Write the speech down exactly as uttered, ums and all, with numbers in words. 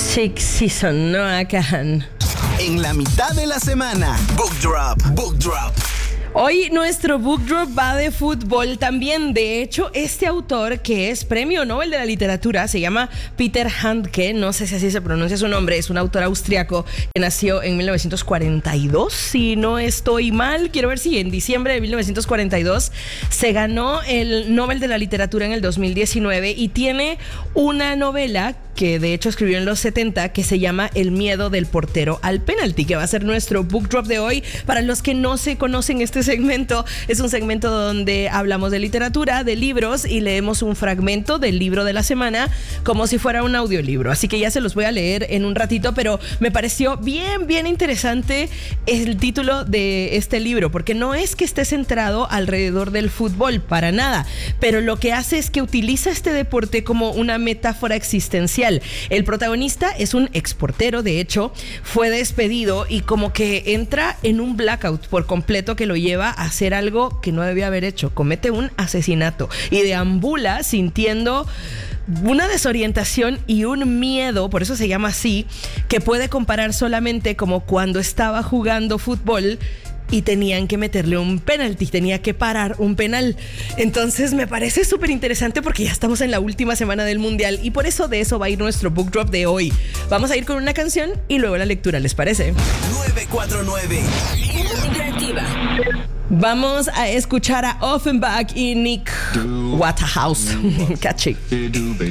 Six Season, Noah Kahan. En la mitad de la semana, Book Drop, Book Drop. Hoy nuestro book drop va de fútbol también. De hecho, este autor, que es premio Nobel de la literatura, se llama Peter Handke, no sé si así se pronuncia su nombre, es un autor austriaco que nació en mil novecientos cuarenta y dos, si no estoy mal, quiero ver si en diciembre de mil novecientos cuarenta y dos se ganó el Nobel de la literatura en el dos mil diecinueve y tiene una novela que de hecho escribió en los setenta, que se llama El miedo del portero al penalti, que va a ser nuestro book drop de hoy. Para los que no se conocen este segmento, es un segmento donde hablamos de literatura, de libros y leemos un fragmento del libro de la semana como si fuera un audiolibro. Así que ya se los voy a leer en un ratito, pero me pareció bien, bien interesante el título de este libro, porque no es que esté centrado alrededor del fútbol, para nada, pero lo que hace es que utiliza este deporte como una metáfora existencial. El protagonista es un exportero, de hecho, fue despedido y como que entra en un blackout por completo que lo lleva a hacer algo que no debía haber hecho. Comete un asesinato y deambula sintiendo una desorientación y un miedo, por eso se llama así, que puede comparar solamente como cuando estaba jugando fútbol y tenían que meterle un penalti, tenía que parar un penal. Entonces me parece súper interesante porque ya estamos en la última semana del Mundial y por eso de eso va a ir nuestro book drop de hoy. Vamos a ir con una canción y luego la lectura, ¿les parece? nueve cuatro nueve Interactiva. Vamos a escuchar a Offenbach y Nick Waterhouse. Catchy.